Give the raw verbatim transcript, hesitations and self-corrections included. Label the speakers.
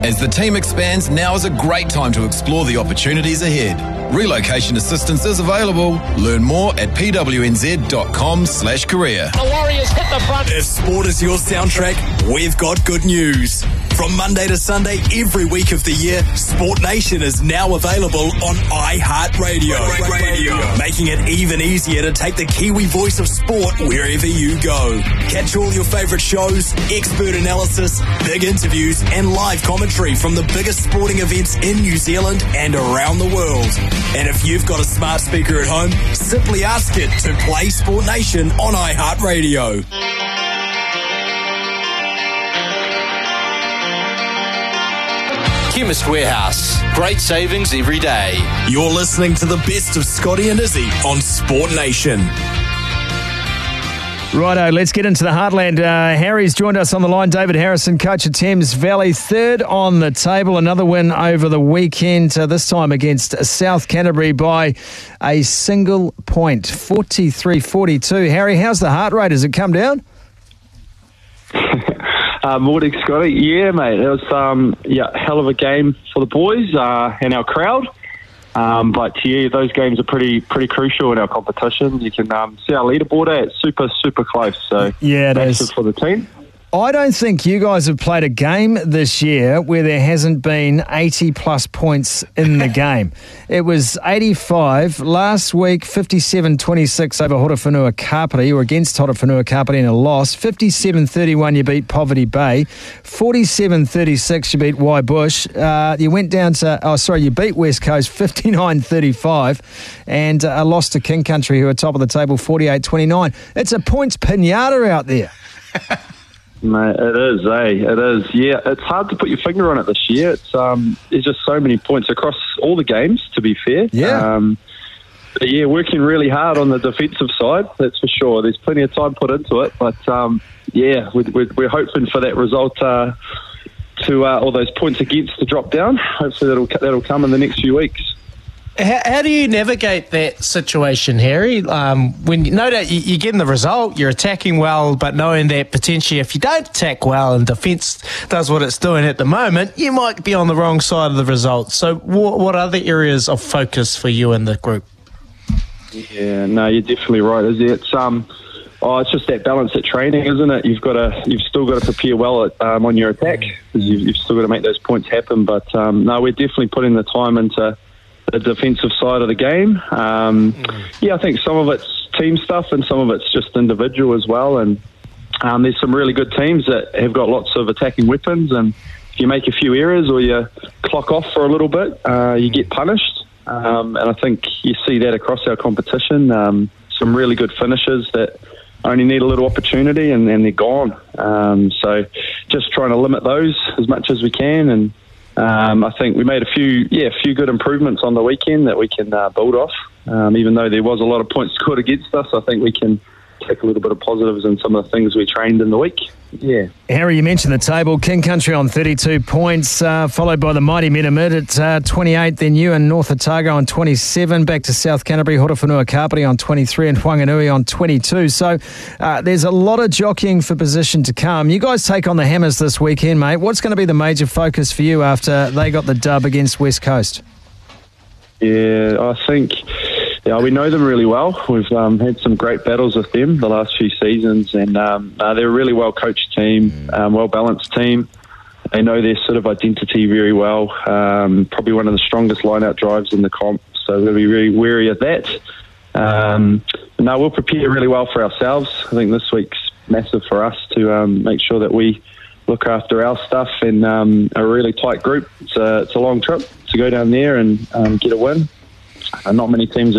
Speaker 1: As the team expands, now is a great time to explore the opportunities ahead. Relocation assistance is available. Learn more at pwnz.com slash career.
Speaker 2: The Warriors hit the front.
Speaker 3: If sport is your soundtrack, we've got good news. From Monday to Sunday, every week of the year, Sport Nation is now available on iHeartRadio. Radio, making it even easier to take the Kiwi voice of sport wherever you go. Catch all your favourite shows, expert analysis, big interviews, and live commentary from the biggest sporting events in New Zealand and around the world. And if you've got a smart speaker at home, simply ask it to play Sport Nation on iHeartRadio.
Speaker 4: Chemist Warehouse. Great savings every day.
Speaker 3: You're listening to the best of Scotty and Izzy on Sport Nation.
Speaker 5: Righto, let's get into the heartland. Uh, Harry's joined us on the line. David Harrison, coach of Thames Valley, third on the table. Another win over the weekend, uh, this time against South Canterbury by a single point, forty-three forty-two. Harry, how's the heart rate? Has it come down?
Speaker 6: Uh, morning, Scotty. Yeah, mate. It was um, yeah, hell of a game for the boys uh, and our crowd. Um, but yeah, those games are pretty pretty crucial in our competition. You can um, see our leaderboard there; it's super super close. So
Speaker 5: yeah, it
Speaker 6: massive
Speaker 5: is
Speaker 6: for the team.
Speaker 5: I don't think you guys have played a game this year where there hasn't been eighty plus points in the game. It was eighty-five last week, fifty-seven twenty-six over Horowhenua Kapiti. You were against Horowhenua Kapiti in a loss. fifty-seven thirty-one you beat Poverty Bay. forty-seven thirty-six you beat Waibush. Uh, you went down to, oh sorry, you beat West Coast fifty-nine thirty-five and uh, a loss to King Country, who are top of the table, forty-eight twenty-nine. It's a points pinata out there.
Speaker 6: Mate, it is, eh? It is. Yeah, it's hard to put your finger on it this year. It's um, there's just so many points across all the games, to be fair.
Speaker 5: Yeah.
Speaker 6: Um, but yeah, working really hard on the defensive side, that's for sure. There's plenty of time put into it, but um, yeah, we're, we're, we're hoping for that result uh, to uh, all those points against to drop down. Hopefully that'll that'll come in the next few weeks.
Speaker 7: How, how do you navigate that situation, Harry? Um, when you, no doubt you, you're getting the result, you're attacking well, but knowing that potentially if you don't attack well and defence does what it's doing at the moment, you might be on the wrong side of the result. So what, what other areas of focus for you and the group?
Speaker 6: Yeah, no, you're definitely right, is it? It's um, oh, it's just that balance at training, isn't it? You've got to, you've still got to prepare well at, um, on your attack because you've, you've still got to make those points happen. But um, no, we're definitely putting the time into the defensive side of the game. Um, mm. Yeah, I think some of it's team stuff and some of it's just individual as well. And um, there's some really good teams that have got lots of attacking weapons. And if you make a few errors or you clock off for a little bit, uh, you get punished. Um, and I think you see that across our competition. Um, some really good finishers that only need a little opportunity and then they're gone. Um, so just trying to limit those as much as we can. And Um, I think we made a few, yeah, a few good improvements on the weekend that we can uh, build off. Um, even though there was a lot of points scored against us, I think we can take a little bit of positives in some of the things we trained in the week. Yeah.
Speaker 5: Harry, you mentioned the table. King Country on thirty-two points, uh, followed by the mighty Menamid at uh, twenty-eight. Then you and North Otago on twenty-seven. Back to South Canterbury, Horowhenua Kapiti on twenty-three and Whanganui on twenty-two. So uh, there's a lot of jockeying for position to come. You guys take on the Hammers this weekend, mate. What's going to be the major focus for you after they got the dub against West Coast?
Speaker 6: Yeah, I think... Yeah, we know them really well. We've um, had some great battles with them the last few seasons, and um, uh, they're a really well-coached team, um, well-balanced team. They know their sort of identity very well. Um, probably one of the strongest line-out drives in the comp, so we'll be really wary of that. Um, no, we'll prepare really well for ourselves. I think this week's massive for us to um, make sure that we look after our stuff and um, a really tight group. It's a, it's a long trip to go down there and um, get a win. Uh, not many teams